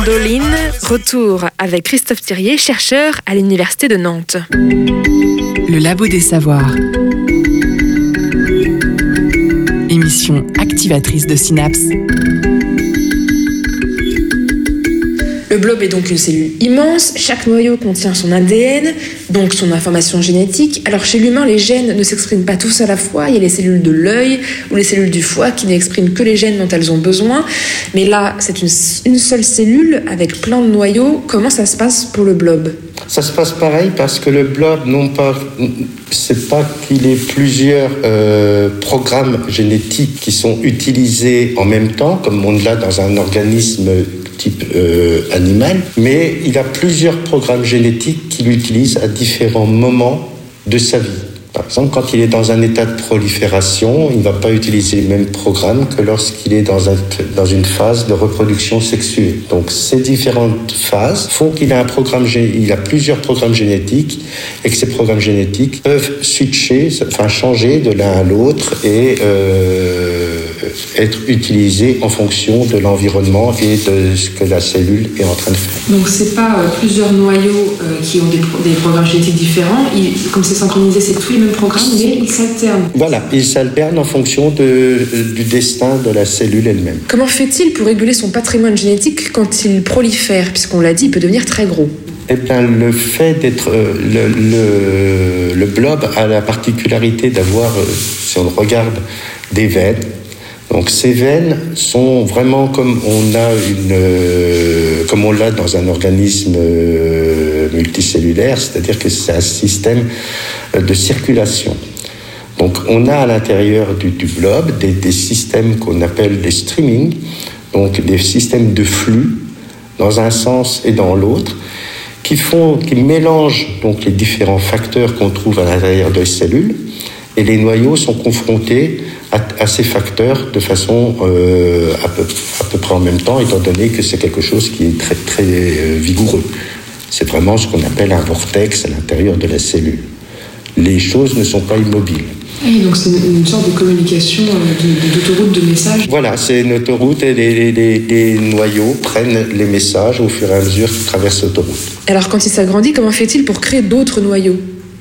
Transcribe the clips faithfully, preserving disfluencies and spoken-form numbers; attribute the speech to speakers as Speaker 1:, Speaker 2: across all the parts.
Speaker 1: Doline, retour avec Christophe Thirier, chercheur à l'Université de Nantes.
Speaker 2: Le Labo des Savoirs. Émission activatrice de synapses.
Speaker 1: Le blob est donc une cellule immense, chaque noyau contient son A D N, donc son information génétique. Alors chez l'humain, les gènes ne s'expriment pas tous à la fois, il y a les cellules de l'œil ou les cellules du foie qui n'expriment que les gènes dont elles ont besoin. Mais là, c'est une, une seule cellule avec plein de noyaux. Comment ça se passe pour le blob ?
Speaker 3: Ça se passe pareil parce que le blob, non pas, c'est pas qu'il ait plusieurs euh, programmes génétiques qui sont utilisés en même temps, comme on l'a dans un organisme type euh, animal, mais il a plusieurs programmes génétiques qu'il utilise à différents moments de sa vie. Par exemple, quand il est dans un état de prolifération, il ne va pas utiliser le même programme que lorsqu'il est dans, un, dans une phase de reproduction sexuée. Donc, ces différentes phases font qu'il a, un programme, il a plusieurs programmes génétiques et que ces programmes génétiques peuvent switcher, enfin changer de l'un à l'autre et euh, être utilisés en fonction de l'environnement et de ce que la cellule est en train de faire.
Speaker 1: Donc, ce n'est pas euh, plusieurs noyaux euh, qui ont des, pro- des programmes génétiques différents. Il, comme c'est synchronisé, c'est tous les mêmes programmes, mais ils s'alternent.
Speaker 3: Voilà, ils s'alternent en fonction de, du destin de la cellule elle-même.
Speaker 1: Comment fait-il pour réguler son patrimoine génétique quand il prolifère ? Puisqu'on l'a dit, il peut devenir très gros.
Speaker 3: Eh bien, le fait d'être... Euh, le, le, le blob a la particularité d'avoir, euh, si on le regarde, des veines. Donc ces veines sont vraiment comme on a une, euh, comme on l'a dans un organisme euh, multicellulaire, c'est-à-dire que c'est un système de circulation. Donc on a à l'intérieur du, du blob des, des systèmes qu'on appelle des streaming, donc des systèmes de flux dans un sens et dans l'autre, qui font, qui mélangent donc les différents facteurs qu'on trouve à l'intérieur des cellules, et les noyaux sont confrontés à, à ces facteurs de façon euh, à, peu, à peu près en même temps, étant donné que c'est quelque chose qui est très, très euh, vigoureux. C'est vraiment ce qu'on appelle un vortex à l'intérieur de la cellule. Les choses ne sont pas immobiles.
Speaker 1: Oui, donc c'est une sorte de communication, de, d'autoroute de messages.
Speaker 3: Voilà, c'est une autoroute et les, les, les noyaux prennent les messages au fur et à mesure qu'ils traversent l'autoroute.
Speaker 1: Alors quand il s'agrandit, comment fait-il pour créer d'autres noyaux ?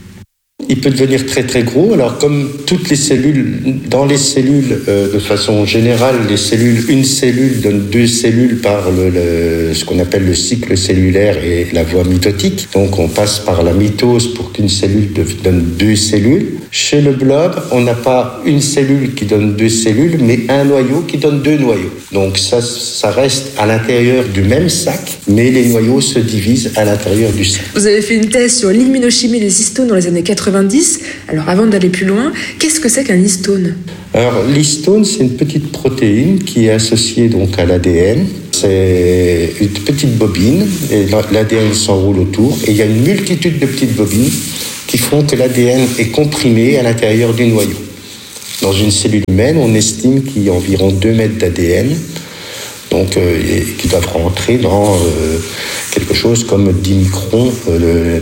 Speaker 3: Il peut devenir très très gros. Alors comme toutes les cellules, dans les cellules, euh, de façon générale, les cellules, une cellule donne deux cellules par le, le, ce qu'on appelle le cycle cellulaire et la voie mitotique. Donc on passe par la mitose pour qu'une cellule donne deux cellules. Chez le blob, on n'a pas une cellule qui donne deux cellules, mais un noyau qui donne deux noyaux. Donc ça, ça reste à l'intérieur du même sac, mais les noyaux se divisent à l'intérieur du sac.
Speaker 1: Vous avez fait une thèse sur l'immunochimie des histones dans les années quatre-vingt-dix. Alors avant d'aller plus loin, qu'est-ce que c'est qu'un histone ?
Speaker 3: Alors l'histone, c'est une petite protéine qui est associée donc à l'A D N. C'est une petite bobine, et l'A D N s'enroule autour, et il y a une multitude de petites bobines qui font que l'A D N est comprimé à l'intérieur du noyau. Dans une cellule humaine, on estime qu'il y a environ deux mètres d'A D N, donc, euh, et, qui doivent rentrer dans euh, quelque chose comme dix microns, euh,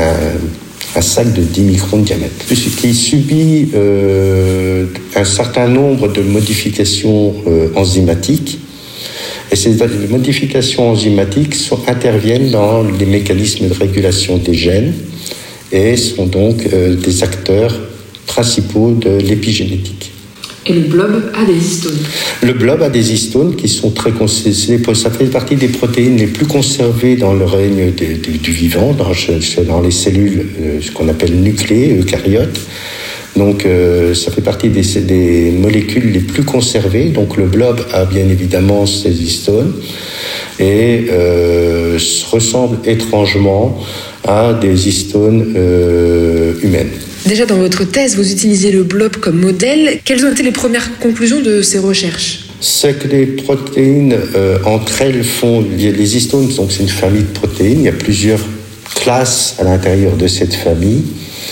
Speaker 3: un, un sac de dix microns de diamètre, qui subit euh, un certain nombre de modifications euh, enzymatiques. Et ces modifications enzymatiques sont, interviennent dans les mécanismes de régulation des gènes et sont donc euh, des acteurs principaux de l'épigénétique.
Speaker 1: Et le blob a des histones. Le
Speaker 3: blob a des histones qui sont très conservées. Ça fait partie des protéines les plus conservées dans le règne de, de, du vivant, dans, dans les cellules, euh, ce qu'on appelle nucléées, eucaryotes. Donc, euh, ça fait partie des, des molécules les plus conservées. Donc, le blob a bien évidemment ces histones et euh, ressemble étrangement à des histones euh, humaines.
Speaker 1: Déjà, dans votre thèse, vous utilisez le blob comme modèle. Quelles ont été les premières conclusions de ces recherches ?
Speaker 3: C'est que les protéines, euh, entre elles, font... Les histones, donc c'est une famille de protéines. Il y a plusieurs classes à l'intérieur de cette famille.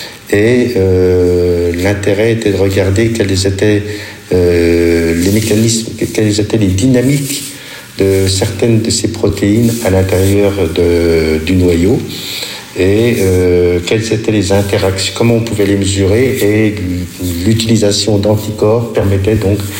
Speaker 3: Et euh, l'intérêt était de regarder quels étaient euh, les mécanismes, quelles étaient les dynamiques de certaines de ces protéines à l'intérieur de, du noyau. Et euh, quelles étaient les interactions, comment on pouvait les mesurer, et l'utilisation d'anticorps permettait donc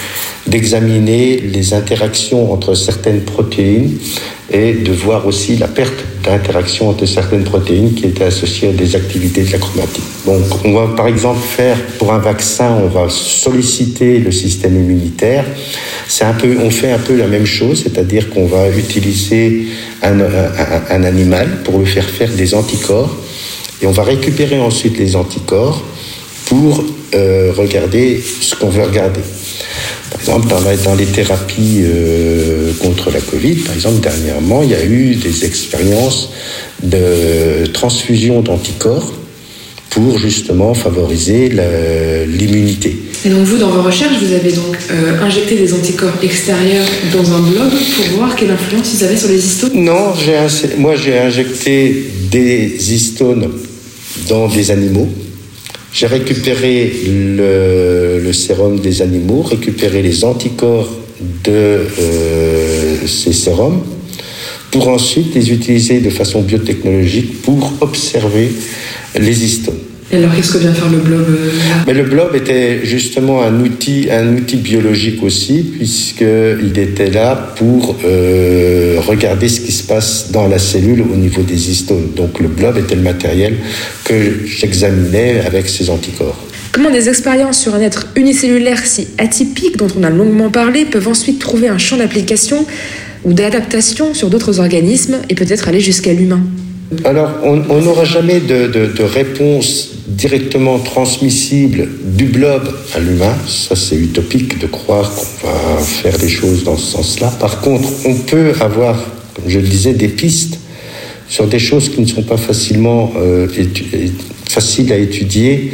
Speaker 3: d'examiner les interactions entre certaines protéines et de voir aussi la perte d'interaction entre certaines protéines qui étaient associées à des activités de la chromatine. Donc on va par exemple faire, pour un vaccin, on va solliciter le système immunitaire. C'est un peu, on fait un peu la même chose, c'est-à-dire qu'on va utiliser un, un, un animal pour lui faire faire des anticorps et on va récupérer ensuite les anticorps pour euh, regarder ce qu'on veut regarder. Par exemple, dans, la, dans les thérapies euh, contre la Covid, par exemple, dernièrement, il y a eu des expériences de transfusion d'anticorps pour justement favoriser la, l'immunité.
Speaker 1: Et donc vous, dans vos recherches, vous avez donc euh, injecté des anticorps extérieurs dans un blob pour voir quelle influence ils avaient sur les histones ?
Speaker 3: Non, j'ai, moi j'ai injecté des histones dans des animaux. J'ai récupéré le, le sérum des animaux, récupéré les anticorps de euh, ces sérums, pour ensuite les utiliser de façon biotechnologique pour observer les histones.
Speaker 1: Et alors, qu'est-ce que vient faire le blob là ?
Speaker 3: Mais le blob était justement un outil, un outil biologique aussi, puisqu'il était là pour euh, regarder ce qui se passe dans la cellule au niveau des histones. Donc le blob était le matériel que j'examinais avec ces anticorps.
Speaker 1: Comment des expériences sur un être unicellulaire si atypique, dont on a longuement parlé, peuvent ensuite trouver un champ d'application ou d'adaptation sur d'autres organismes et peut-être aller jusqu'à l'humain ?
Speaker 3: Alors, on n'aura jamais de, de, de réponse directement transmissible du blob à l'humain. Ça, c'est utopique de croire qu'on va faire des choses dans ce sens-là. Par contre, on peut avoir, comme je le disais, des pistes sur des choses qui ne sont pas facilement euh, étu- faciles à étudier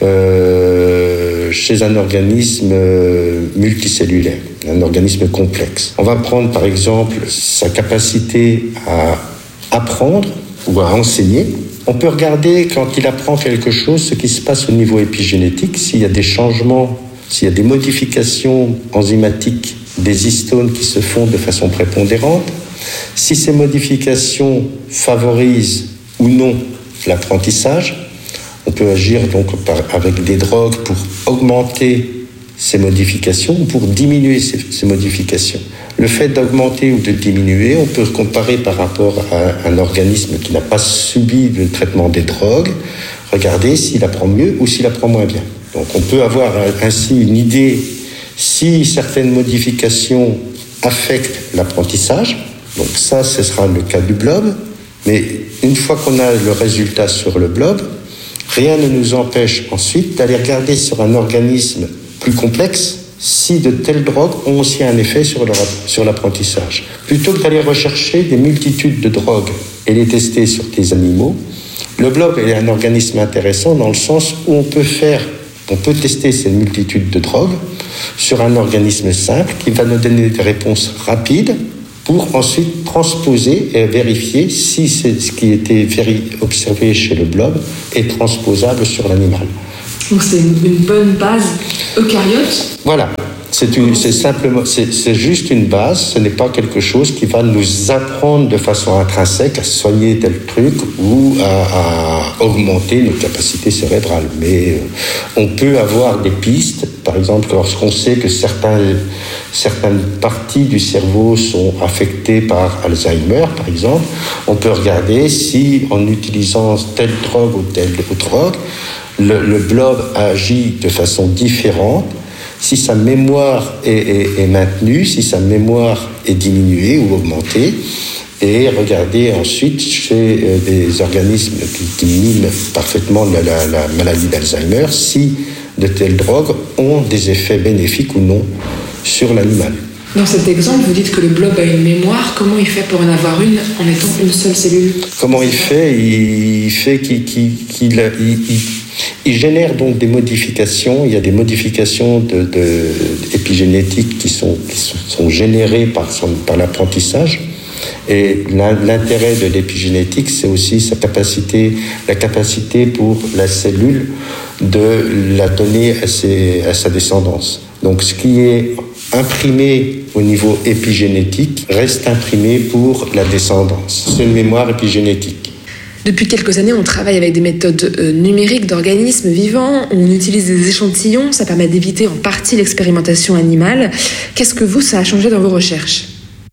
Speaker 3: euh, chez un organisme euh, multicellulaire, un organisme complexe. On va prendre, par exemple, sa capacité à apprendre ou à enseigner. On peut regarder, quand il apprend quelque chose, ce qui se passe au niveau épigénétique, s'il y a des changements, s'il y a des modifications enzymatiques des histones qui se font de façon prépondérante, si ces modifications favorisent ou non l'apprentissage. On peut agir donc par, avec des drogues pour augmenter ces modifications ou pour diminuer ces, ces modifications. Le fait d'augmenter ou de diminuer, on peut comparer par rapport à un organisme qui n'a pas subi le traitement des drogues, regarder s'il apprend mieux ou s'il apprend moins bien. Donc on peut avoir ainsi une idée si certaines modifications affectent l'apprentissage. Donc ça, ce sera le cas du blob. Mais une fois qu'on a le résultat sur le blob, rien ne nous empêche ensuite d'aller regarder sur un organisme plus complexe si de telles drogues ont aussi un effet sur, leur, sur l'apprentissage. Plutôt que d'aller rechercher des multitudes de drogues et les tester sur des animaux, le blob est un organisme intéressant dans le sens où on peut faire, on peut tester ces multitudes de drogues sur un organisme simple qui va nous donner des réponses rapides pour ensuite transposer et vérifier si c'est ce qui était observé chez le blob est transposable sur l'animal.
Speaker 1: Donc c'est une, une bonne base eucaryote.
Speaker 3: Voilà, c'est, une, c'est simplement, c'est, c'est juste une base, ce n'est pas quelque chose qui va nous apprendre de façon intrinsèque à soigner tel truc ou à, à augmenter nos capacités cérébrales. Mais euh, on peut avoir des pistes, par exemple lorsqu'on sait que certains, certaines parties du cerveau sont affectées par Alzheimer, par exemple, on peut regarder si en utilisant telle drogue ou telle drogue, Le, le blob agit de façon différente, si sa mémoire est, est, est maintenue, si sa mémoire est diminuée ou augmentée, et regarder ensuite chez euh, des organismes qui, qui miment parfaitement la, la, la maladie d'Alzheimer, si de telles drogues ont des effets bénéfiques ou non sur l'animal.
Speaker 1: Dans cet exemple, vous dites que le blob a une mémoire. Comment il fait pour en avoir une en étant une seule cellule ?
Speaker 3: Comment il fait ? Il fait qu'il, qu'il, qu'il il, il, il génère donc des modifications. Il y a des modifications de, de, épigénétiques qui sont, qui sont, sont générées par, son, par l'apprentissage. Et l'intérêt de l'épigénétique, c'est aussi sa capacité, la capacité pour la cellule de la donner à, ses, à sa descendance. Donc ce qui est imprimé au niveau épigénétique reste imprimé pour la descendance. C'est une mémoire épigénétique.
Speaker 1: Depuis quelques années, on travaille avec des méthodes euh, numériques d'organismes vivants, on utilise des échantillons, ça permet d'éviter en partie l'expérimentation animale. Qu'est-ce que vous, ça a changé dans vos recherches ?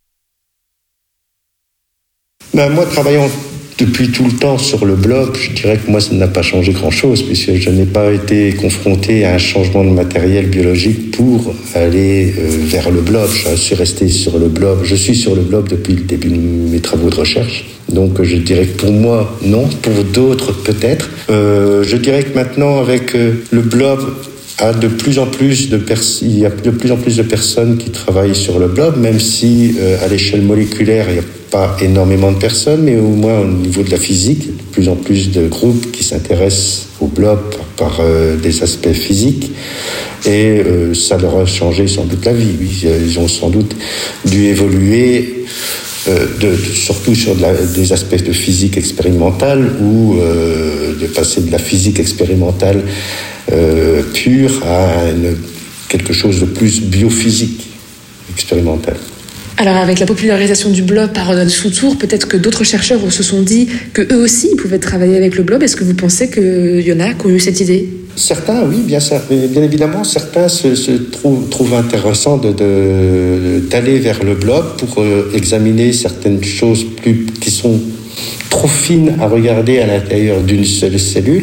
Speaker 3: Ben, moi, travaillant depuis tout le temps sur le blob, je dirais que moi, ça n'a pas changé grand-chose, puisque je n'ai pas été confronté à un changement de matériel biologique pour aller euh, vers le blob. Je suis resté sur le blob. Je suis sur le blob depuis le début de mes travaux de recherche. Donc, je dirais que pour moi, non. Pour d'autres, peut-être. Euh, je dirais que maintenant, avec euh, le blob, a de plus en plus de pers- il y a de plus en plus de personnes qui travaillent sur le blob, même si euh, à l'échelle moléculaire, il n'y a pas énormément de personnes, mais au moins au niveau de la physique, il y a de plus en plus de groupes qui s'intéressent au blob par, par euh, des aspects physiques, et euh, ça leur a changé sans doute la vie. Oui, ils ont sans doute dû évoluer, euh, de, de, surtout sur de la, des aspects de physique expérimentale, ou euh, de passer de la physique expérimentale euh, pure à une, quelque chose de plus biophysique expérimental.
Speaker 1: Alors avec la popularisation du blob par Audrey Dussotour, peut-être que d'autres chercheurs se sont dit qu'eux aussi pouvaient travailler avec le blob. Est-ce que vous pensez qu'il y en a qui ont eu cette idée ?
Speaker 3: Certains, oui, bien, bien évidemment. Certains se, se trouvent, trouvent intéressant de, de, d'aller vers le blob pour euh, examiner certaines choses plus, qui sont trop fines à regarder à l'intérieur d'une seule cellule.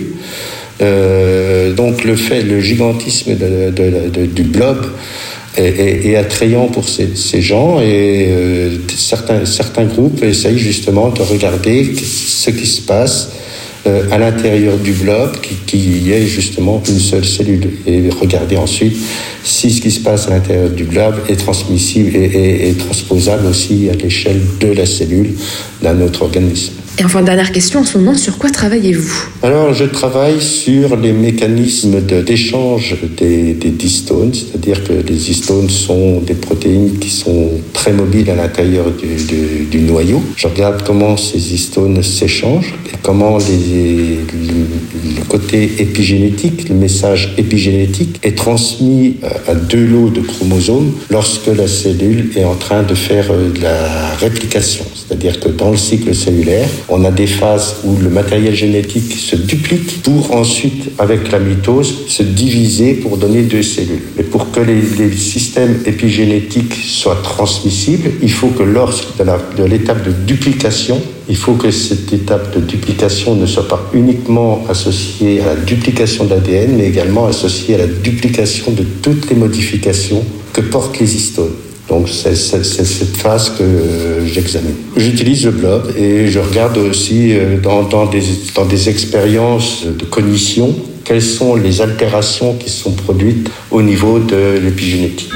Speaker 3: Euh, donc le fait, le gigantisme de, de, de, du blob est, est attrayant pour ces, ces gens, et euh, certains, certains groupes essayent justement de regarder ce qui se passe euh, à l'intérieur du blob, qui, qui est justement une seule cellule, et regarder ensuite si ce qui se passe à l'intérieur du blob est transmissible et, et, et transposable aussi à l'échelle de la cellule d'un autre organisme.
Speaker 1: Et enfin, dernière question, en ce moment, sur quoi travaillez-vous ?
Speaker 3: Alors, je travaille sur les mécanismes de, d'échange des, des histones, c'est-à-dire que les histones sont des protéines qui sont très mobiles à l'intérieur du, du, du noyau. Je regarde comment ces histones s'échangent et comment les, le, le côté épigénétique, le message épigénétique est transmis à deux lots de chromosomes lorsque la cellule est en train de faire de la réplication. C'est-à-dire que dans le cycle cellulaire, on a des phases où le matériel génétique se duplique pour ensuite, avec la mitose, se diviser pour donner deux cellules. Mais pour que les, les systèmes épigénétiques soient transmissibles, il faut que lors de, la, de l'étape de duplication, il faut que cette étape de duplication ne soit pas uniquement associée à la duplication de l'A D N, mais également associée à la duplication de toutes les modifications que portent les histones. Donc c'est, c'est, c'est cette phase que euh, j'examine. J'utilise le blob et je regarde aussi euh, dans, dans, des, dans des expériences de cognition quelles sont les altérations qui sont produites au niveau de l'épigénétique.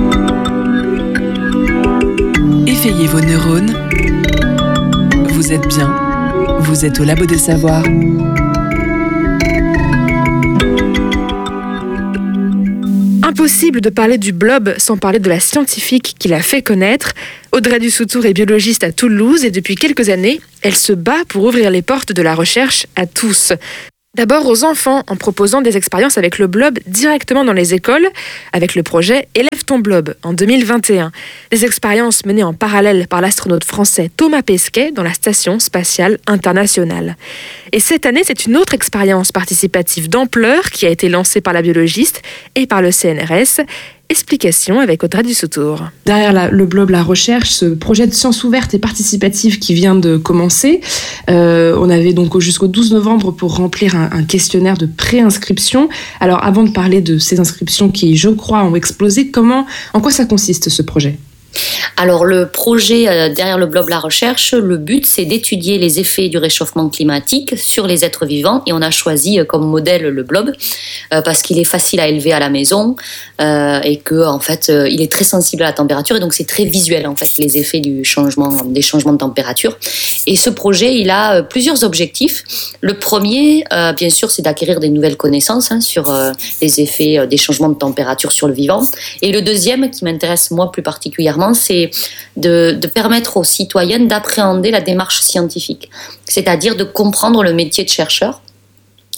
Speaker 2: Éveillez vos neurones. Vous êtes bien. Vous êtes au Labo des Savoirs.
Speaker 1: Impossible de parler du blob sans parler de la scientifique qui l'a fait connaître. Audrey Dussotour est biologiste à Toulouse et depuis quelques années, elle se bat pour ouvrir les portes de la recherche à tous. D'abord aux enfants, en proposant des expériences avec le blob directement dans les écoles, avec le projet Élève ton blob en deux mille vingt et un. Des expériences menées en parallèle par l'astronaute français Thomas Pesquet dans la Station spatiale internationale. Et cette année, c'est une autre expérience participative d'ampleur qui a été lancée par la biologiste et par le C N R S. Explication avec Audrey Dussotour.
Speaker 4: Derrière la, le blob La Recherche, ce projet de science ouverte et participative qui vient de commencer, euh, on avait donc jusqu'au douze novembre pour remplir un, un questionnaire de pré-inscription. Alors avant de parler de ces inscriptions qui, je crois, ont explosé, comment, en quoi ça consiste ce projet ?
Speaker 5: Alors le projet euh, derrière le blob La Recherche, le but c'est d'étudier les effets du réchauffement climatique sur les êtres vivants et on a choisi euh, comme modèle le blob euh, parce qu'il est facile à élever à la maison euh, et que en fait euh, il est très sensible à la température et donc c'est très visuel en fait les effets du changement, des changements de température. Et ce projet il a euh, plusieurs objectifs. Le premier euh, bien sûr c'est d'acquérir des nouvelles connaissances hein, sur euh, les effets euh, des changements de température sur le vivant. Et le deuxième qui m'intéresse moi plus particulièrement c'est De, de permettre aux citoyens d'appréhender la démarche scientifique, c'est-à-dire de comprendre le métier de chercheur.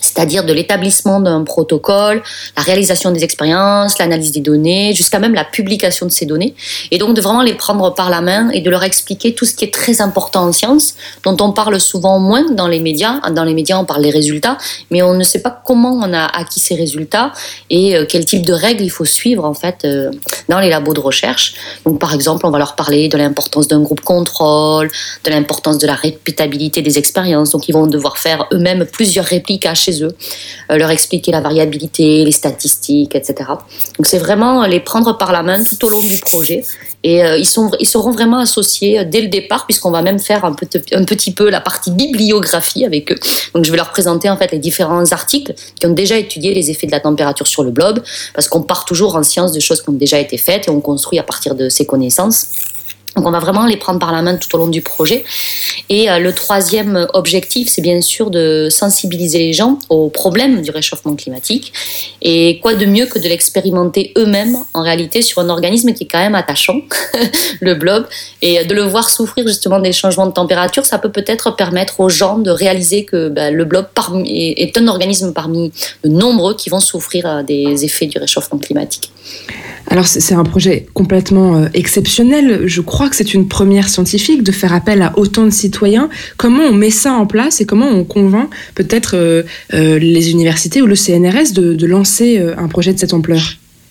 Speaker 5: c'est-à-dire de l'établissement d'un protocole, la réalisation des expériences, l'analyse des données, jusqu'à même la publication de ces données. Et donc de vraiment les prendre par la main et de leur expliquer tout ce qui est très important en science, dont on parle souvent moins dans les médias. Dans les médias, on parle des résultats, mais on ne sait pas comment on a acquis ces résultats et quel type de règles il faut suivre en fait dans les labos de recherche. Donc par exemple, on va leur parler de l'importance d'un groupe contrôle, de l'importance de la répétabilité des expériences. Donc ils vont devoir faire eux-mêmes plusieurs répliques chez eux, euh, leur expliquer la variabilité, les statistiques, et cetera. Donc c'est vraiment les prendre par la main tout au long du projet et euh, ils, sont, ils seront vraiment associés dès le départ puisqu'on va même faire un, peu, un petit peu la partie bibliographie avec eux. Donc je vais leur présenter en fait les différents articles qui ont déjà étudié les effets de la température sur le globe parce qu'on part toujours en science de choses qui ont déjà été faites et on construit à partir de ces connaissances. Donc on va vraiment les prendre par la main tout au long du projet. Et euh, le troisième objectif, c'est bien sûr de sensibiliser les gens aux problèmes du réchauffement climatique. Et quoi de mieux que de l'expérimenter eux-mêmes, en réalité, sur un organisme qui est quand même attachant, le blob. Et de le voir souffrir justement des changements de température, ça peut peut-être permettre aux gens de réaliser que bah, le blob parmi, est un organisme parmi de nombreux qui vont souffrir des effets du réchauffement climatique.
Speaker 4: Alors c'est un projet complètement exceptionnel. Je crois que c'est une première scientifique de faire appel à autant de citoyens. Comment on met ça en place et comment on convainc peut-être euh, euh, les universités ou le C N R S de, de lancer un projet de cette ampleur ?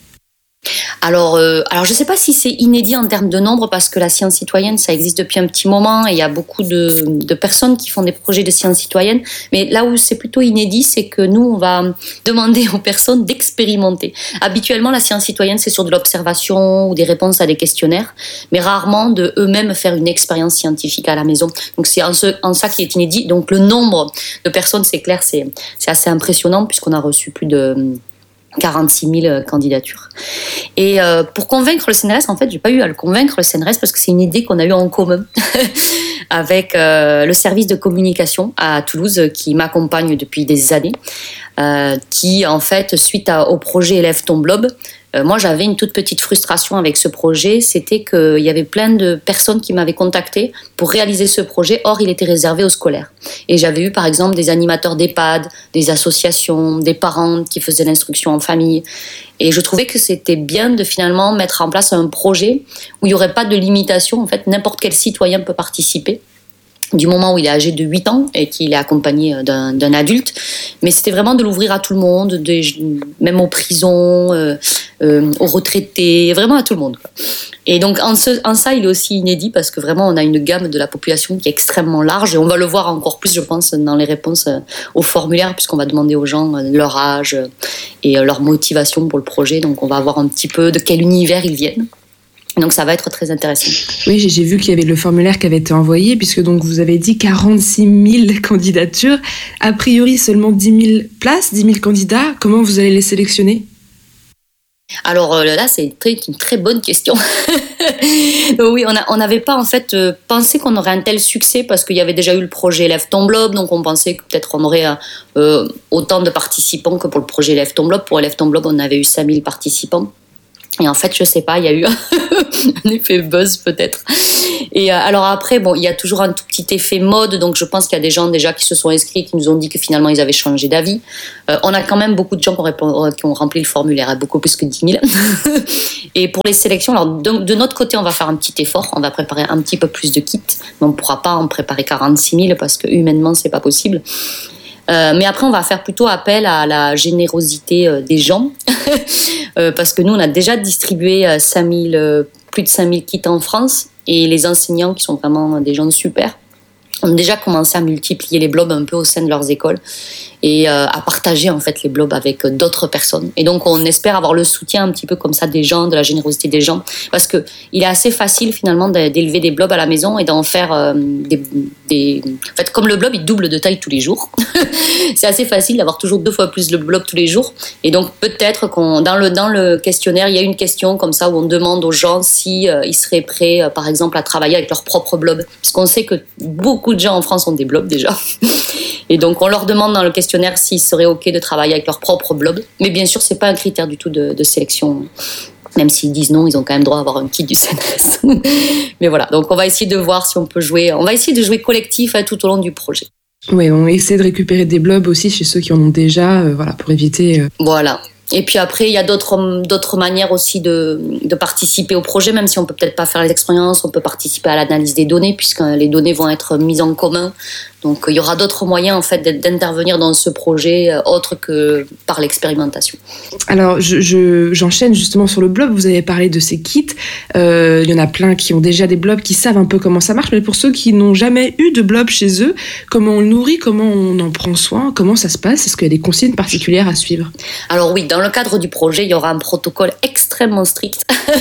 Speaker 5: Alors, euh, alors je ne sais pas si c'est inédit en termes de nombre parce que la science citoyenne, ça existe depuis un petit moment et il y a beaucoup de, de personnes qui font des projets de science citoyenne. Mais là où c'est plutôt inédit, c'est que nous, on va demander aux personnes d'expérimenter. Habituellement, la science citoyenne, c'est sur de l'observation ou des réponses à des questionnaires, mais rarement de eux-mêmes faire une expérience scientifique à la maison. Donc c'est en, ce, en ça qui est inédit. Donc le nombre de personnes, c'est clair, c'est, c'est assez impressionnant puisqu'on a reçu plus de quarante-six mille candidatures. Et euh, pour convaincre le C N R S, en fait, j'ai pas eu à le convaincre le C N R S parce que c'est une idée qu'on a eue en commun avec euh, le service de communication à Toulouse qui m'accompagne depuis des années, euh, qui en fait, suite à, au projet Élève ton blob, euh, moi j'avais une toute petite frustration avec ce projet, c'était qu'il y avait plein de personnes qui m'avaient contacté pour réaliser ce projet, or il était réservé aux scolaires. Et j'avais eu par exemple des animateurs d'EHPAD, des associations, des parents qui faisaient l'instruction en famille. Et je trouvais que c'était bien de finalement mettre en place un projet où il n'y aurait pas de limitation. En fait, n'importe quel citoyen peut participer du moment où il est âgé de huit ans et qu'il est accompagné d'un, d'un adulte. Mais c'était vraiment de l'ouvrir à tout le monde, de, même aux prisons, euh, euh, aux retraités, vraiment à tout le monde, quoi. Et donc en, ce, en ça, il est aussi inédit parce que vraiment on a une gamme de la population qui est extrêmement large et on va le voir encore plus, je pense, dans les réponses au formulaire puisqu'on va demander aux gens leur âge et leur motivation pour le projet. Donc on va voir un petit peu de quel univers ils viennent. Donc ça va être très intéressant.
Speaker 4: Oui, j'ai, j'ai vu qu'il y avait le formulaire qui avait été envoyé, puisque donc vous avez dit quarante-six mille candidatures, a priori seulement dix mille places, dix mille candidats. Comment vous allez les sélectionner ?
Speaker 5: Alors là, c'est une très, une très bonne question. Oui, on n'avait pas en fait euh, pensé qu'on aurait un tel succès parce qu'il y avait déjà eu le projet Élève ton blob, donc on pensait que peut-être on aurait euh, autant de participants que pour le projet Élève ton blob. Pour Élève ton blob, on avait eu cinq mille participants. Et en fait, je sais pas, il y a eu un effet buzz peut-être. Et euh, alors après, bon, il y a toujours un tout petit effet mode, donc je pense qu'il y a des gens déjà qui se sont inscrits, qui nous ont dit que finalement ils avaient changé d'avis. Euh, on a quand même beaucoup de gens qui ont, répond, qui ont rempli le formulaire, hein, beaucoup plus que dix mille. Et pour les sélections, alors de, de notre côté, on va faire un petit effort, on va préparer un petit peu plus de kits, mais on ne pourra pas en préparer quarante-six mille parce que humainement, c'est pas possible. Euh, mais après, on va faire plutôt appel à la générosité euh, des gens, euh, parce que nous, on a déjà distribué euh, cinq mille, euh, plus de cinq mille kits en France, et les enseignants, qui sont vraiment des gens super, ont déjà commencé à multiplier les blobs un peu au sein de leurs écoles et euh, à partager en fait les blobs avec d'autres personnes. Et donc on espère avoir le soutien un petit peu comme ça des gens, de la générosité des gens, parce que il est assez facile finalement d'élever des blobs à la maison et d'en faire euh, des, des... En fait, comme le blob il double de taille tous les jours, c'est assez facile d'avoir toujours deux fois plus le blob tous les jours. Et donc peut-être qu'on dans le dans le questionnaire il y a une question comme ça où on demande aux gens si euh, ils seraient prêts euh, par exemple à travailler avec leur propre blob, parce qu'on sait que beaucoup de gens en France ont des blobs déjà. Et donc, on leur demande dans le questionnaire s'ils seraient OK de travailler avec leur propre blob. Mais bien sûr, ce n'est pas un critère du tout de, de sélection. Même s'ils disent non, ils ont quand même droit à avoir un kit du C N R S. Mais voilà, donc on va essayer de voir si on peut jouer. On va essayer de jouer collectif hein, tout au long du projet.
Speaker 4: Oui, on essaie de récupérer des blobs aussi chez ceux qui en ont déjà, euh, voilà, pour éviter... Euh...
Speaker 5: Voilà. Et puis après, il y a d'autres, d'autres manières aussi de, de participer au projet, même si on peut peut-être pas faire les expériences, on peut participer à l'analyse des données, puisque les données vont être mises en commun. Donc il y aura d'autres moyens en fait d'intervenir dans ce projet euh, autre que par l'expérimentation.
Speaker 4: Alors je, je, j'enchaîne justement sur le blob. Vous avez parlé de ces kits. Euh, il y en a plein qui ont déjà des blobs, qui savent un peu comment ça marche. Mais pour ceux qui n'ont jamais eu de blob chez eux, comment on le nourrit, comment on en prend soin, comment ça se passe? Est-ce qu'il y a des consignes particulières à suivre?
Speaker 5: Alors oui, dans le cadre du projet, il y aura un protocole extrêmement strict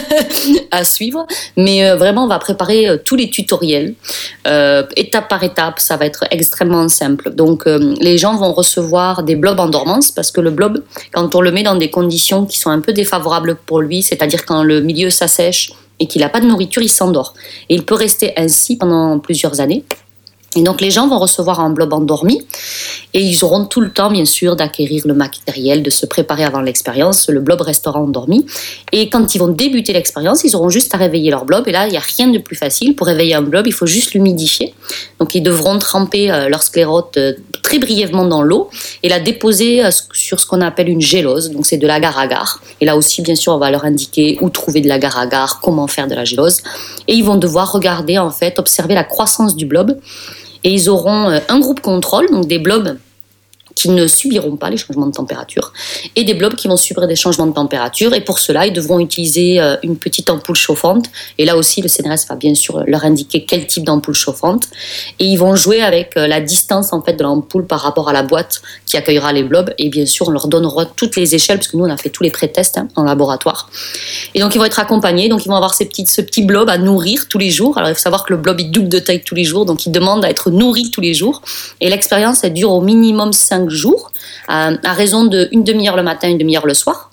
Speaker 5: à suivre. Mais euh, vraiment, on va préparer euh, tous les tutoriels, euh, étape par étape. Ça va être extrêmement simple. Donc, euh, les gens vont recevoir des blobs en dormance parce que le blob, quand on le met dans des conditions qui sont un peu défavorables pour lui, c'est-à-dire quand le milieu s'assèche et qu'il n'a pas de nourriture, il s'endort. Et il peut rester ainsi pendant plusieurs années. Et donc, les gens vont recevoir un blob endormi et ils auront tout le temps, bien sûr, d'acquérir le matériel, de se préparer avant l'expérience. Le blob restera endormi. Et quand ils vont débuter l'expérience, ils auront juste à réveiller leur blob. Et là, il n'y a rien de plus facile. Pour réveiller un blob, il faut juste l'humidifier. Donc, ils devront tremper leur sclérote très brièvement dans l'eau et la déposer sur ce qu'on appelle une gélose. Donc, c'est de l'agar-agar. Et là aussi, bien sûr, on va leur indiquer où trouver de l'agar-agar, comment faire de la gélose. Et ils vont devoir regarder, en fait, observer la croissance du blob. Et ils auront un groupe contrôle, donc des blobs qui ne subiront pas les changements de température et des blobs qui vont subir des changements de température. Et pour cela, ils devront utiliser une petite ampoule chauffante. Et là aussi, le C N R S va bien sûr leur indiquer quel type d'ampoule chauffante. Et ils vont jouer avec la distance en fait, de l'ampoule par rapport à la boîte qui accueillera les blobs. Et bien sûr, on leur donnera toutes les échelles, parce que nous, on a fait tous les pré-tests hein, en laboratoire. Et donc, ils vont être accompagnés. Donc, ils vont avoir ces petites, ce petit blob à nourrir tous les jours. Alors, il faut savoir que le blob, il double de taille tous les jours. Donc, il demande à être nourri tous les jours. Et l'expérience, elle dure au minimum cinq jours, à, à raison d'une demi-heure le matin, une demi-heure le soir.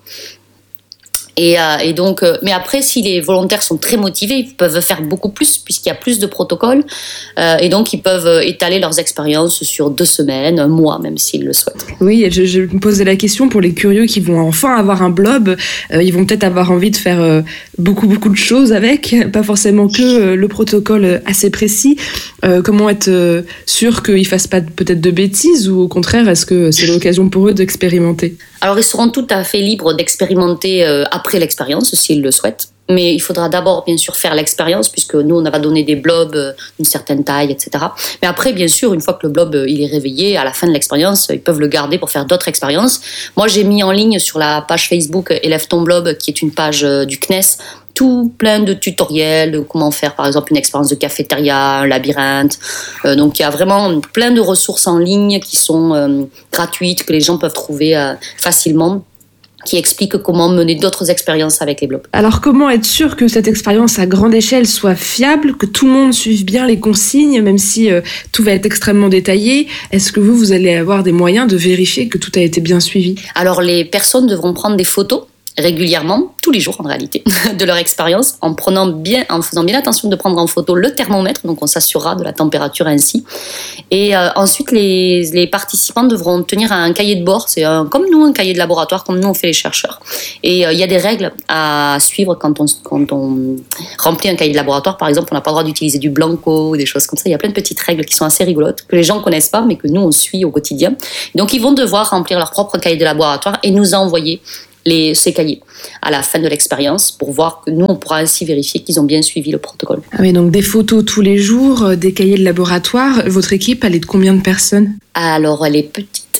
Speaker 5: Et, euh, et donc, euh, mais après, si les volontaires sont très motivés, ils peuvent faire beaucoup plus puisqu'il y a plus de protocoles. Euh, et donc, ils peuvent étaler leurs expériences sur deux semaines, un mois, même s'ils le souhaitent.
Speaker 4: Oui, je, je me posais la question pour les curieux qui vont enfin avoir un blob. Euh, ils vont peut-être avoir envie de faire euh, beaucoup, beaucoup de choses avec, pas forcément que euh, le protocole assez précis. Euh, comment être euh, sûr qu'ils ne fassent pas peut-être de bêtises ou au contraire, est-ce que c'est l'occasion pour eux d'expérimenter?
Speaker 5: Alors, ils seront tout à fait libres d'expérimenter euh, après l'expérience, s'ils le souhaitent. Mais il faudra d'abord, bien sûr, faire l'expérience, puisque nous, on va donner des blobs euh, d'une certaine taille, et cetera. Mais après, bien sûr, une fois que le blob euh, il est réveillé, à la fin de l'expérience, ils peuvent le garder pour faire d'autres expériences. Moi, j'ai mis en ligne sur la page Facebook Élève ton blob, qui est une page euh, du C N E S, tout plein de tutoriels de comment faire, par exemple, une expérience de cafétéria, un labyrinthe. Euh, donc, il y a vraiment plein de ressources en ligne qui sont euh, gratuites, que les gens peuvent trouver euh, facilement, qui expliquent comment mener d'autres expériences avec les blobs.
Speaker 4: Alors, comment être sûr que cette expérience à grande échelle soit fiable, que tout le monde suive bien les consignes, même si euh, tout va être extrêmement détaillé? Est-ce que vous, vous allez avoir des moyens de vérifier que tout a été bien suivi?
Speaker 5: Alors, les personnes devront prendre des photos régulièrement, tous les jours en réalité, de leur expérience, en prenant bien, en faisant bien attention de prendre en photo le thermomètre, donc on s'assurera de la température ainsi. Et euh, ensuite, les, les participants devront tenir un cahier de bord, c'est un, comme nous un cahier de laboratoire, comme nous on fait les chercheurs. Et il euh, y a des règles à suivre quand on, quand on remplit un cahier de laboratoire. Par exemple, on n'a pas le droit d'utiliser du blanco ou des choses comme ça. Il y a plein de petites règles qui sont assez rigolotes, que les gens ne connaissent pas, mais que nous on suit au quotidien. Donc ils vont devoir remplir leur propre cahier de laboratoire et nous envoyer Les, ces cahiers à la fin de l'expérience pour voir que nous, on pourra ainsi vérifier qu'ils ont bien suivi le protocole.
Speaker 4: Ah oui, donc des photos tous les jours, des cahiers de laboratoire. Votre équipe, elle est de combien de personnes?
Speaker 5: Alors, elle est petite.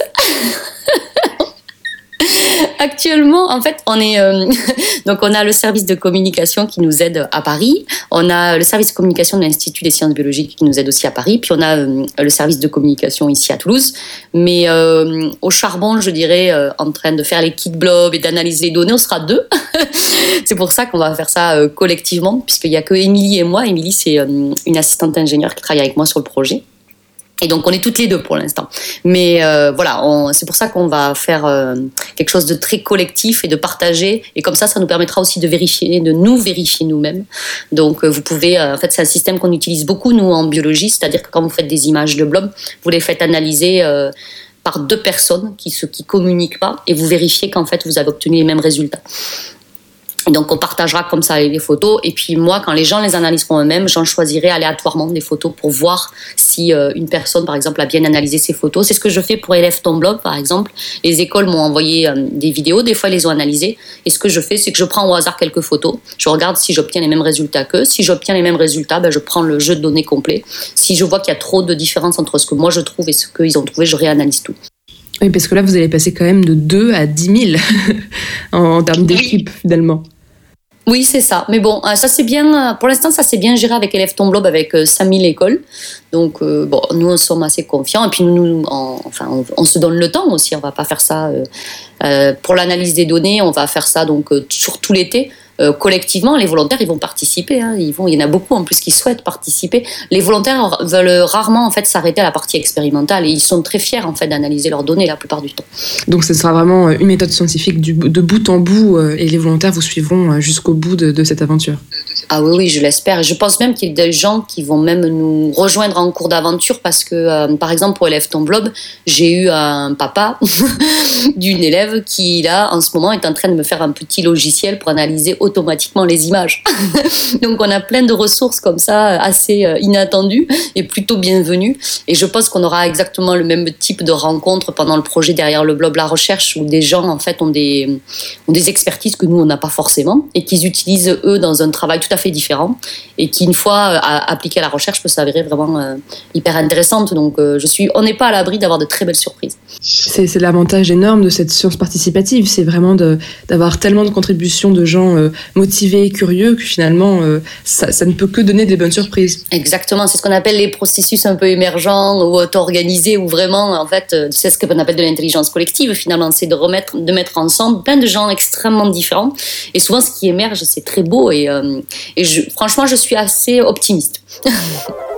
Speaker 5: Actuellement, en fait, on est euh, donc on a le service de communication qui nous aide à Paris. On a le service de communication de l'Institut des sciences biologiques qui nous aide aussi à Paris. Puis on a euh, le service de communication ici à Toulouse. Mais euh, au charbon, je dirais, euh, en train de faire les kits blob et d'analyser les données, on sera deux. C'est pour ça qu'on va faire ça euh, collectivement, puisqu'il n'y a que Émilie et moi. Émilie, c'est euh, une assistante ingénieure qui travaille avec moi sur le projet. Et donc, on est toutes les deux pour l'instant. Mais euh, voilà, on, c'est pour ça qu'on va faire euh, quelque chose de très collectif et de partagé. Et comme ça, ça nous permettra aussi de vérifier, de nous vérifier nous-mêmes. Donc, euh, vous pouvez... Euh, en fait, c'est un système qu'on utilise beaucoup, nous, en biologie. C'est-à-dire que quand vous faites des images de blob, vous les faites analyser euh, par deux personnes qui ne qui communiquent pas. Et vous vérifiez qu'en fait, vous avez obtenu les mêmes résultats. Donc on partagera comme ça les photos et puis moi quand les gens les analyseront eux-mêmes, j'en choisirai aléatoirement des photos pour voir si euh, une personne par exemple a bien analysé ces photos. C'est ce que je fais pour Élève ton blog par exemple. Les écoles m'ont envoyé euh, des vidéos, des fois ils les ont analysées et ce que je fais c'est que je prends au hasard quelques photos, je regarde si j'obtiens les mêmes résultats qu'eux. Si j'obtiens les mêmes résultats, ben, je prends le jeu de données complet. Si je vois qu'il y a trop de différence entre ce que moi je trouve et ce qu'ils ont trouvé, je réanalyse tout.
Speaker 4: Oui, parce que là vous allez passer quand même de deux à dix mille en, en termes d'équipe oui. finalement.
Speaker 5: Oui, c'est ça. Mais bon, ça c'est bien. Pour l'instant, ça c'est bien géré avec Élève ton blog, avec cinq mille écoles. Donc, euh, bon, nous on sommes assez confiants. Et puis nous, on, enfin, on, on se donne le temps aussi. On va pas faire ça euh, euh, pour l'analyse des données. On va faire ça donc euh, sur tout l'été. Euh, collectivement, les volontaires, ils vont participer. Hein, ils vont, il y en a beaucoup en plus qui souhaitent participer. Les volontaires veulent rarement en fait s'arrêter à la partie expérimentale et ils sont très fiers en fait d'analyser leurs données la plupart du temps.
Speaker 4: Donc, ce sera vraiment une méthode scientifique du, de bout en bout euh, et les volontaires vous suivront jusqu'au bout de, de cette aventure.
Speaker 5: Ah oui, oui, je l'espère. Et je pense même qu'il y a des gens qui vont même nous rejoindre en cours d'aventure parce que, euh, par exemple, pour Élève ton blog, j'ai eu un papa d'une élève qui, là, en ce moment, est en train de me faire un petit logiciel pour analyser automatiquement les images. Donc, on a plein de ressources comme ça, assez euh, inattendues et plutôt bienvenues. Et je pense qu'on aura exactement le même type de rencontre pendant le projet derrière le blog La Recherche où des gens, en fait, ont des, ont des expertises que nous, on n'a pas forcément et qu'ils utilisent, eux, dans un travail tout à fait différent et qui, une fois euh, appliquée à la recherche, peut s'avérer vraiment euh, hyper intéressante. Donc, euh, je suis, on n'est pas à l'abri d'avoir de très belles surprises.
Speaker 4: C'est, c'est l'avantage énorme de cette science participative, c'est vraiment de, d'avoir tellement de contributions de gens euh, motivés et curieux que finalement, euh, ça, ça ne peut que donner des bonnes surprises.
Speaker 5: Exactement, c'est ce qu'on appelle les processus un peu émergents ou auto-organisés, où vraiment, en fait, c'est ce qu'on appelle de l'intelligence collective, finalement, c'est de remettre, de mettre ensemble plein de gens extrêmement différents. Et souvent, ce qui émerge, c'est très beau et, euh, et je, franchement, je suis assez optimiste.